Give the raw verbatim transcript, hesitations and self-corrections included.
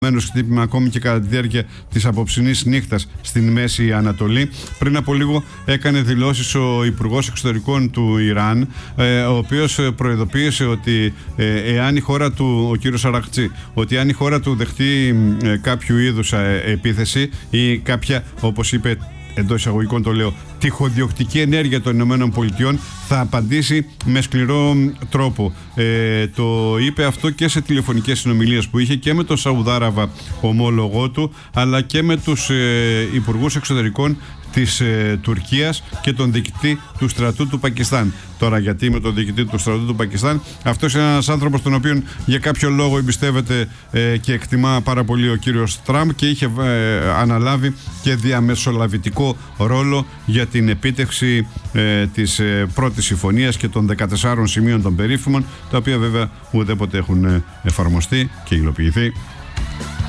χτύπημα ακόμη και κατά τη διάρκεια της απόψινής νύχτας στην Μέση Ανατολή. Πριν από λίγο έκανε δηλώσεις ο Υπουργός Εξωτερικών του Ιράν, ε, ο οποίος προειδοποίησε ότι ε, εάν η χώρα του, ο κύριος Αραχτζή, ότι αν η χώρα του δεχτεί ε, κάποιο είδους ε, επίθεση ή κάποια, όπως είπε, εντός εισαγωγικών το λέω, τυχοδιοκτική ενέργεια των Ηνωμένων Πολιτειών, θα απαντήσει με σκληρό τρόπο. Ε, το είπε αυτό και σε τηλεφωνικές συνομιλίες που είχε και με τον Σαουδάραβα ομόλογό του, αλλά και με τους ε, υπουργούς εξωτερικών της ε, Τουρκίας και τον διοικητή του στρατού του Πακιστάν. Τώρα, γιατί με τον διοικητή του στρατού του Πακιστάν? Αυτός είναι ένας άνθρωπος τον οποίον για κάποιο λόγο εμπιστεύεται ε, και εκτιμά πάρα πολύ ο κύριος Τραμπ και είχε ε, αναλάβει και διαμεσολαβητικό ρόλο για την επίτευξη ε, της ε, πρώτης συμφωνίας και των δεκατεσσάρων σημείων των περίφημων, τα οποία βέβαια ουδέποτε έχουν εφαρμοστεί και υλοποιηθεί.